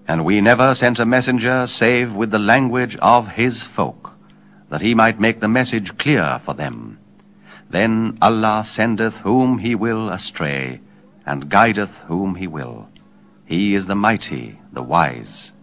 And we never sent a messenger save with the language of his folk, that he might make the message clear for them. Then Allah sendeth whom he will astray, and guideth whom he will. He is the mighty, the wise.